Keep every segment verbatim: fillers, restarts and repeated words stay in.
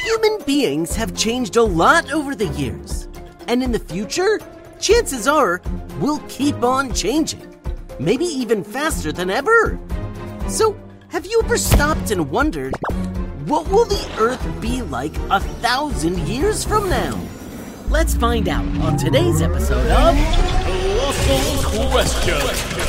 Human beings have changed a lot over the years, and in the future, chances are we'll keep on changing, maybe even faster than ever. So, have you ever stopped and wondered, what will the Earth be like a thousand years from now? Let's find out on today's episode of Colossal Question.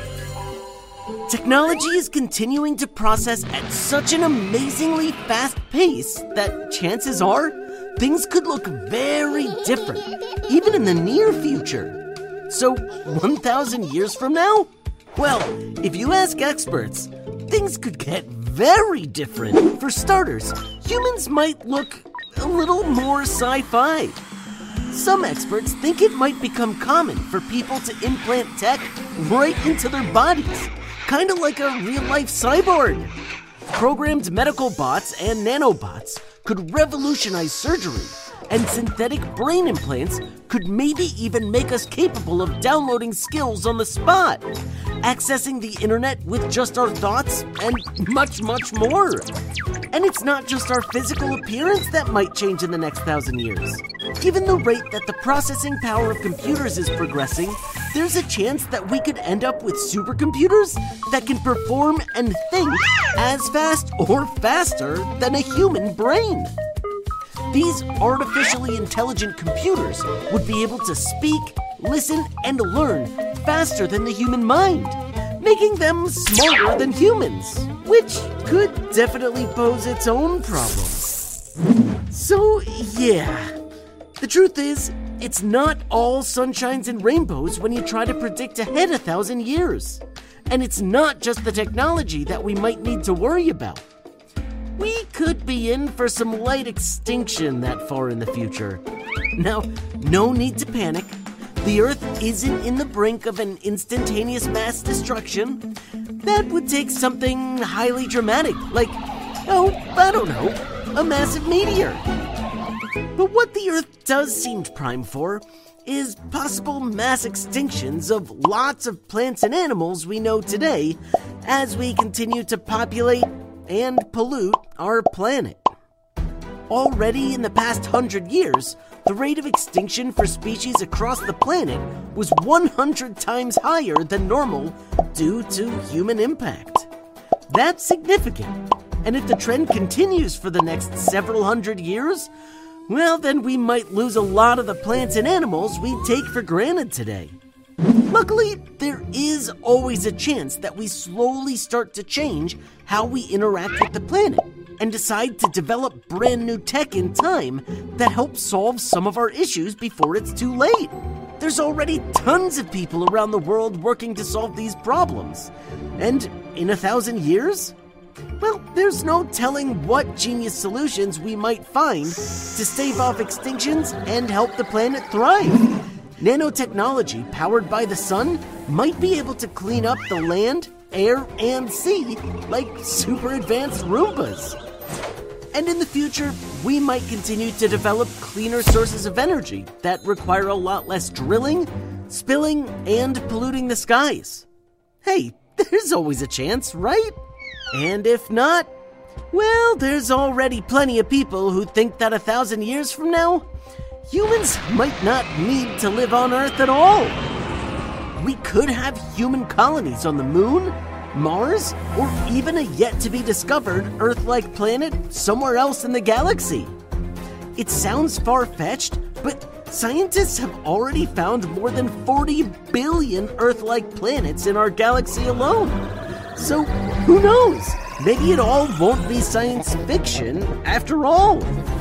Technology is continuing to process at such an amazingly fast pace that chances are things could look very different, even in the near future. So, one thousand years from now? Well, if you ask experts, things could get very different. For starters, humans might look a little more sci-fi. Some experts think it might become common for people to implant tech right into their bodies, kind of like a real-life cyborg. Programmed medical bots and nanobots could revolutionize surgery, and synthetic brain implants could maybe even make us capable of downloading skills on the spot, accessing the internet with just our thoughts, and much, much more. And it's not just our physical appearance that might change in the next thousand years. Given the rate that the processing power of computers is progressing, there's a chance that we could end up with supercomputers that can perform and think as fast or faster than a human brain. These artificially intelligent computers would be able to speak, listen, and learn faster than the human mind, making them smarter than humans, which could definitely pose its own problems. So, yeah. The truth is, it's not all sunshines and rainbows when you try to predict ahead a thousand years. And it's not just the technology that we might need to worry about. We could be in for some light extinction that far in the future. Now, no need to panic. The Earth isn't in the brink of an instantaneous mass destruction. That would take something highly dramatic, like, oh, I don't know, a massive meteor. But what the Earth does seem primed for is possible mass extinctions of lots of plants and animals we know today as we continue to populate and pollute our planet. Already in the past hundred years, the rate of extinction for species across the planet was one hundred times higher than normal due to human impact. That's significant, and if the trend continues for the next several hundred years, well, then we might lose a lot of the plants and animals we take for granted today. Luckily, there is always a chance that we slowly start to change how we interact with the planet and decide to develop brand new tech in time that helps solve some of our issues before it's too late. There's already tons of people around the world working to solve these problems. And in a thousand years? Well, there's no telling what genius solutions we might find to stave off extinctions and help the planet thrive. Nanotechnology powered by the sun might be able to clean up the land, air, and sea like super advanced Roombas. And in the future, we might continue to develop cleaner sources of energy that require a lot less drilling, spilling, and polluting the skies. Hey, there's always a chance, right? And if not, well, there's already plenty of people who think that a thousand years from now, humans might not need to live on Earth at all. We could have human colonies on the Moon, Mars, or even a yet-to-be-discovered Earth-like planet somewhere else in the galaxy. It sounds far-fetched, but scientists have already found more than forty billion Earth-like planets in our galaxy alone. So, who knows? Maybe it all won't be science fiction after all.